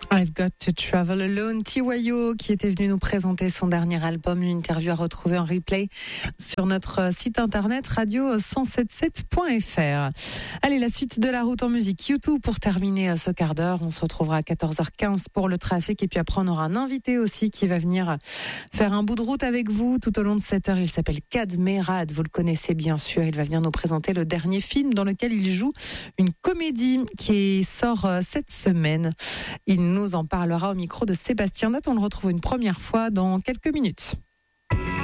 I've Got to Travel Alone, Tiwayo qui était venu nous présenter son dernier album, une interview à retrouver en replay sur notre site internet radio1077.fr. Allez, la suite de la route en musique, YouTube pour terminer ce quart d'heure. On se retrouvera à 14h15 pour le trafic et puis après on aura un invité aussi qui va venir faire un bout de route avec vous tout au long de cette heure. Il s'appelle Kad Merad, vous le connaissez bien sûr. Il va venir nous présenter le dernier film dans lequel il joue une comédie qui sort cette semaine. Il nous en parlera au micro de Sébastien Notte. On le retrouve une première fois dans quelques minutes.